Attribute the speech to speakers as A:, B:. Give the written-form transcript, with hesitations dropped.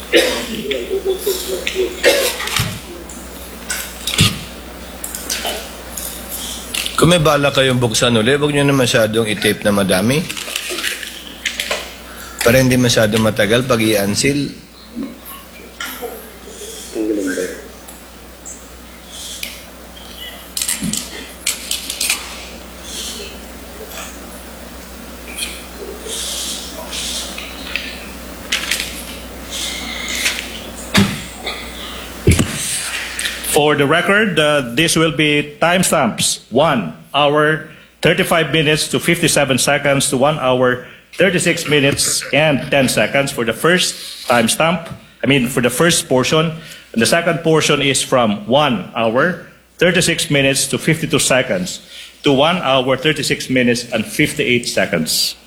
A: Kung may bala kayong buksan ulit, huwag nyo na masyadong i-tape na madami. Para hindi masyadong matagal pag i-unseal.
B: For the record, this will be timestamps: 1 hour 35 minutes to 57 seconds to 1 hour 36 minutes and 10 seconds for the first timestamp. For the first portion. And the second portion is from 1 hour 36 minutes to 52 seconds to 1 hour 36 minutes and 58 seconds.